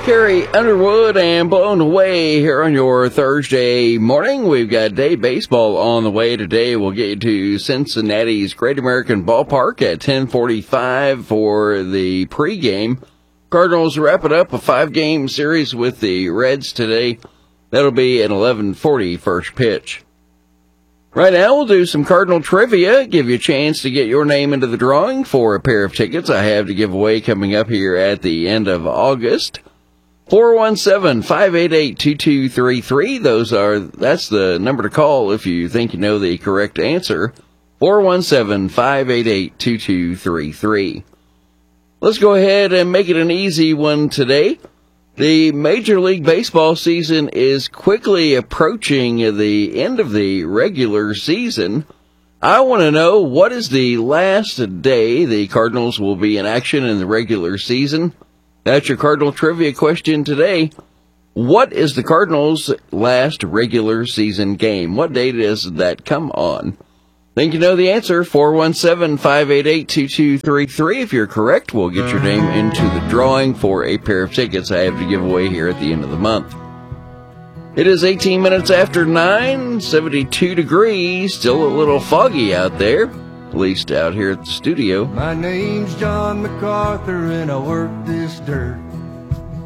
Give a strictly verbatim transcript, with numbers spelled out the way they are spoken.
Carrie Underwood and Blown Away here on your Thursday morning. We've got day baseball on the way today. We'll get you to Cincinnati's Great American Ballpark at ten forty-five for the pregame. Cardinals wrapping up a five-game series with the Reds today. That'll be at eleven forty first pitch. Right now, we'll do some Cardinal trivia, give you a chance to get your name into the drawing for a pair of tickets I have to give away coming up here at the end of August. four one seven, five eight eight, two two three three. Those are, that's the number to call if you think you know the correct answer. four one seven, five eight eight, two two three three. Let's go ahead and make it an easy one today. The Major League Baseball season is quickly approaching the end of the regular season. I want to know, what is the last day the Cardinals will be in action in the regular season? That's your Cardinal trivia question today. What is the Cardinals' last regular season game? What day does that come on? Think you know the answer? four one seven, five eight eight, two two three three. If you're correct, we'll get your name into the drawing for a pair of tickets I have to give away here at the end of the month. It is eighteen minutes after nine, seventy-two degrees, still a little foggy out there, at least out here at the studio. My name's John MacArthur and I work this dirt.